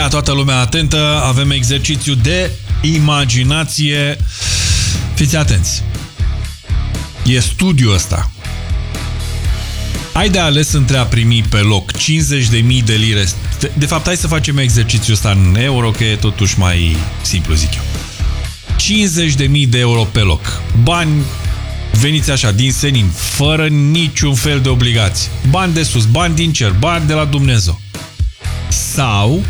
Ia toată lumea atentă, avem exercițiu de imaginație. Fiți atenți. E studiul ăsta. Ai de ales între a primi pe loc 50.000 de lire. De fapt, hai să facem exercițiul ăsta în euro, că e totuși mai simplu, zic eu. 50.000 de euro pe loc. Bani veniți așa, din senin, fără niciun fel de obligații. Bani de sus, bani din cer, bani de la Dumnezeu. Sau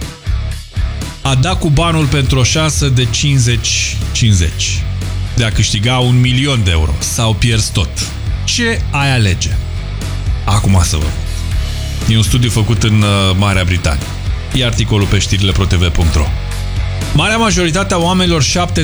a da cu banul pentru o șansă de 50-50. De a câștiga 1.000.000 de euro. Sau pierzi tot. Ce ai alege? Acum să vă văd. E un studiu făcut în Marea Britanie. E articolul pe știrile protv.ro. Marea majoritate a oamenilor,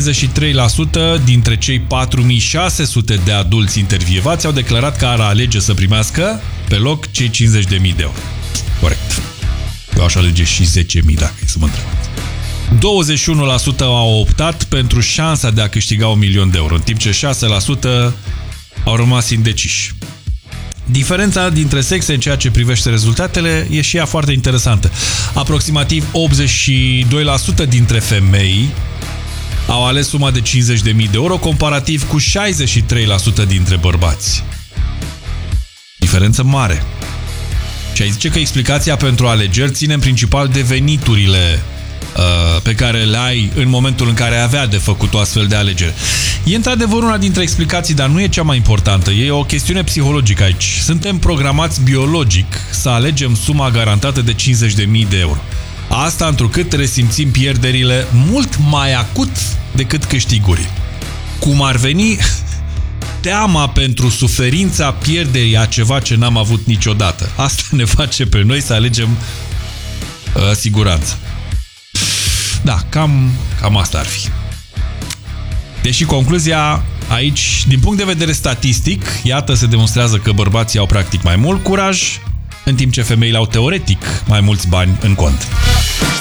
73% dintre cei 4.600 de adulți intervievați, au declarat că ar alege să primească pe loc cei 50.000 de euro. Corect. Eu aș alege și 10.000 dacă e să mă întrebați. 21% au optat pentru șansa de a câștiga 1.000.000 de euro, în timp ce 6% au rămas indeciși. Diferența dintre sexe în ceea ce privește rezultatele e și ea foarte interesantă. Aproximativ 82% dintre femei au ales suma de 50.000 de euro, comparativ cu 63% dintre bărbați. Diferență mare. Și ai zice că explicația pentru alegeri ține în principal de veniturile pe care le ai în momentul în care ai avea de făcut o astfel de alegere. E într-adevăr una dintre explicații, dar nu e cea mai importantă. E o chestiune psihologică aici. Suntem programați biologic să alegem suma garantată de 50.000 de euro. Asta întrucât resimțim pierderile mult mai acut decât câștigurile. Cum ar veni teama pentru suferința pierderii a ceva ce n-am avut niciodată. Asta ne face pe noi să alegem siguranță. Da, cam asta ar fi. Deși concluzia aici, din punct de vedere statistic, iată, se demonstrează că bărbații au practic mai mult curaj, în timp ce femeile au teoretic mai mulți bani în cont.